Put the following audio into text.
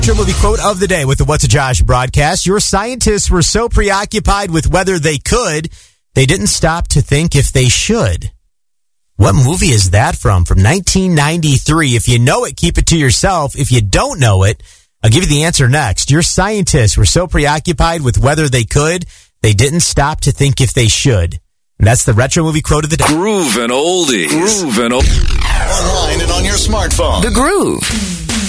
Retro movie quote of the day with the What's a Josh broadcast. Your scientists were so preoccupied with whether they could, they didn't stop to think if they should. What movie is that from? From 1993. If you know it, keep it to yourself. If you don't know it, I'll give you the answer next. Your scientists were so preoccupied with whether they could, they didn't stop to think if they should. And that's the retro movie quote of the day. Groove and oldies. Online and on your smartphone. The Groove.